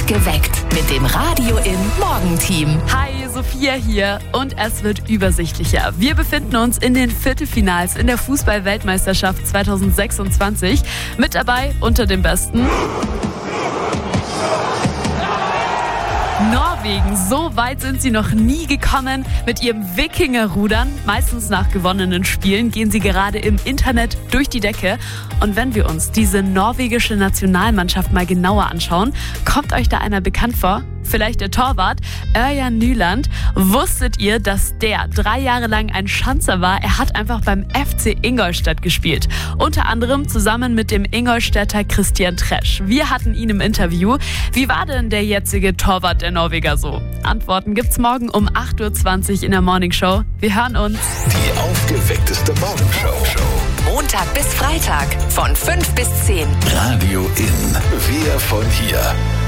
Aufgeweckt mit dem Radio im Morgenteam. Hi, Sophia hier und es wird übersichtlicher. Wir befinden uns in den Viertelfinals in der Fußball-Weltmeisterschaft 2026. Mit dabei unter den Besten Norwegen. So weit sind sie noch nie gekommen. Mit ihrem Wikingerrudern, meistens nach gewonnenen Spielen, gehen sie gerade im Internet durch die Decke. Und wenn wir uns diese norwegische Nationalmannschaft mal genauer anschauen, kommt euch da einer bekannt vor? Vielleicht der Torwart, Ørjan Nyland. Wusstet ihr, dass der 3 Jahre lang ein Schanzer war? Er hat einfach beim FC Ingolstadt gespielt. Unter anderem zusammen mit dem Ingolstädter Christian Tresch. Wir hatten ihn im Interview. Wie war denn der jetzige Torwart der Norweger so? Antworten gibt's morgen um 8.20 Uhr in der Morning Show. Wir hören uns. Die aufgeweckteste Morgenshow. Montag bis Freitag von 5 bis 10. Radio in. Wir von hier.